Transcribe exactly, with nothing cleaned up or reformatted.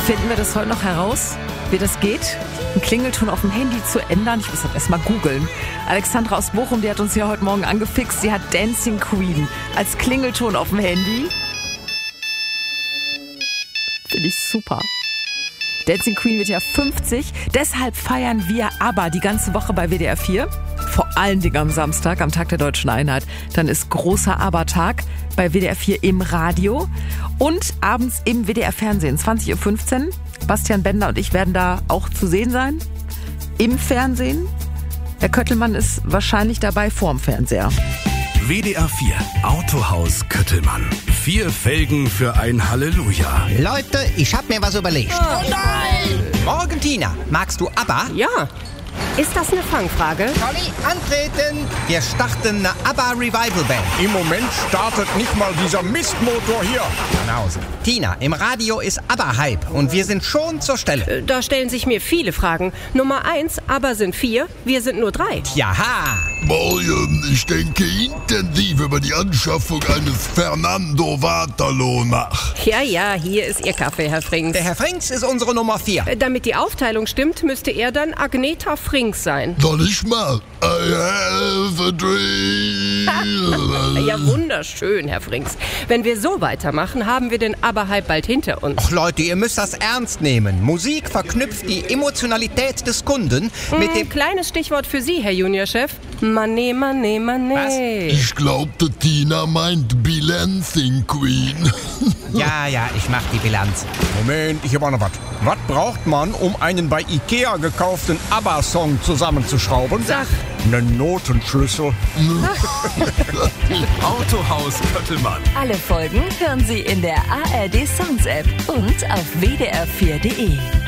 Finden wir das heute noch heraus, wie das geht? Einen Klingelton auf dem Handy zu ändern? Ich muss das erst mal googeln. Alexandra aus Bochum, die hat uns ja heute Morgen angefixt. Sie hat Dancing Queen als Klingelton auf dem Handy. Finde ich super. Dancing Queen wird ja fünfzig. Deshalb feiern wir ABBA die ganze Woche bei W D R vier. Vor allen Dingen am Samstag, am Tag der Deutschen Einheit. Dann ist großer ABBA-Tag bei W D R vier im Radio. Und abends im W D R-Fernsehen, zwanzig Uhr fünfzehn. Bastian Bender und ich werden da auch zu sehen sein. Im Fernsehen. Herr Köttelmann ist wahrscheinlich dabei vorm Fernseher. W D R vier Autohaus Köttelmann. Vier Felgen für ein Halleluja. Leute, ich hab mir was überlegt. Oh nein! Morgen, Tina. Magst du ABBA? Ja. Ist das eine Fangfrage? Conny, antreten! Wir starten eine ABBA-Revival-Band. Im Moment startet nicht mal dieser Mistmotor hier. Genauso. Tina, im Radio ist ABBA-Hype und wir sind schon zur Stelle. Äh, Da stellen sich mir viele Fragen. Nummer eins, ABBA sind vier, wir sind nur drei. Jaha! Morgen, ich denke intensiv über die Anschaffung eines Fernando Waterloo nach. Ja, ja, hier ist Ihr Kaffee, Herr Frings. Der Herr Frings ist unsere Nummer vier. Äh, Damit die Aufteilung stimmt, müsste er dann Agneta Frings sein. Soll ich mal? I have a dream. Ja, wunderschön, Herr Frings. Wenn wir so weitermachen, haben wir den ABBA-Hype bald hinter uns. Och Leute, ihr müsst das ernst nehmen. Musik verknüpft die Emotionalität des Kunden mit Hm, dem... kleines Stichwort für Sie, Herr Juniorchef. Money, money, money. Ich glaubte, Tina meint Bilancing Queen. Ja, ja, ich mach die Bilanz. Moment, ich habe auch noch was. Was braucht man, um einen bei Ikea gekauften ABBA-Song zusammenzuschrauben? Sag. Einen Notenschlüssel. Autohaus Köttelmann. Alle Folgen hören Sie in der A R D Sounds App und auf w d r vier punkt de.